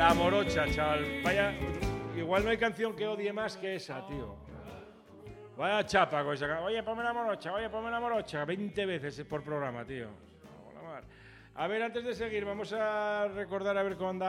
La morocha, chaval. Vaya, igual no hay canción que odie más que esa, tío. Vaya chapa con esa. Oye, ponme la morocha. 20 veces por programa, tío. A ver, antes de seguir, vamos a recordar a ver cómo anda